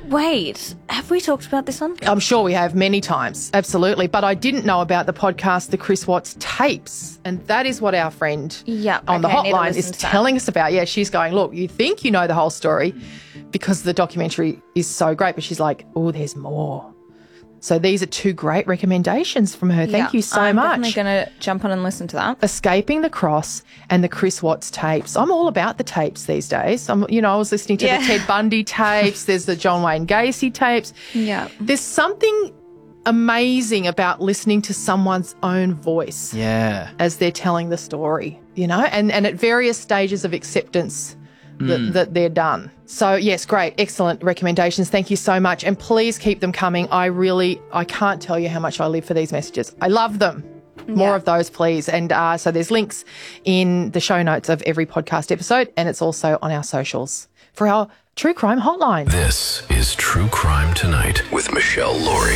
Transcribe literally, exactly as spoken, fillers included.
Wait, have we talked about this one? I'm sure we have many times, absolutely. But I didn't know about the podcast, the Chris Watts Tapes, and that is what our friend yeah, on okay, the hotline is telling us about. Yeah, she's going, look, you think you know the whole story because the documentary is so great, but she's like, oh, there's more. So these are two great recommendations from her. Thank yeah, you so I'm much. I'm definitely going to jump on and listen to that. Escaping the Cross and the Chris Watts tapes. I'm all about the tapes these days. I'm, you know, I was listening to yeah. the Ted Bundy tapes. There's the John Wayne Gacy tapes. Yeah. There's something amazing about listening to someone's own voice. Yeah. As they're telling the story, you know, and, and at various stages of acceptance that, mm. that they're done. So, yes, great, excellent recommendations. Thank you so much. And please keep them coming. I really, I can't tell you how much I live for these messages. I love them. More yeah. of those, please. And uh, so there's links in the show notes of every podcast episode, and it's also on our socials for our True Crime Hotline. This is True Crime Tonight with Michelle Laurie.